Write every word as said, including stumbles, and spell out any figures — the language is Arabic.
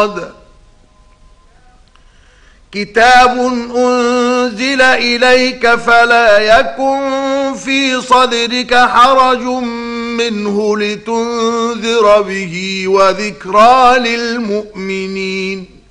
مرصاد كتاب أنزل إليك فلا يكن في صدرك حرج منه لتنذر به وذكرى للمؤمنين